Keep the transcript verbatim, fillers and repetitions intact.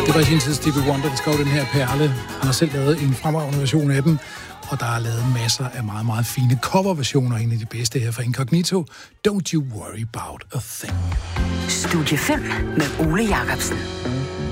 Det var i sin tid Stevie Wonder, der skrev den her perle. Han har selv lavet en fremragende version af den, og der er lavet masser af meget, meget fine coverversioner. En af de bedste her fra Incognito. Don't you worry about a thing. Studie fem med Ole Jacobsen.